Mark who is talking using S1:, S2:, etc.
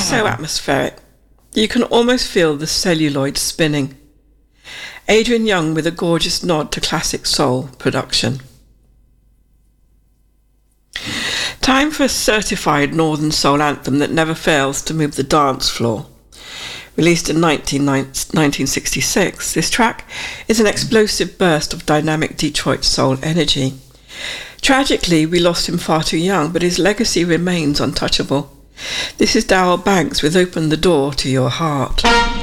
S1: so atmospheric. You can almost feel the celluloid spinning. Adrian Young with a gorgeous nod to classic soul production. Time for a certified Northern Soul anthem that never fails to move the dance floor. Released in 1966, this track is an explosive burst of dynamic Detroit soul energy. Tragically, we lost him far too young, but his legacy remains untouchable. This is Darryl Banks with Open the Door to Your Heart.